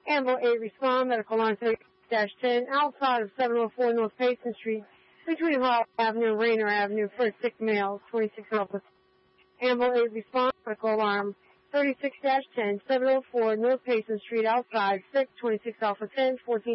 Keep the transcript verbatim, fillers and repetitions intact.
Amble eight, respond, medical line thirty-six ten, outside of seven oh four North Payson Street, between Hall Avenue and Rayner Avenue, for six males, twenty-six Alpha. Amble eight, respond, medical alarm thirty-six ten, seven oh four North Payson Street, outside six twenty-six Alpha ten, fourteen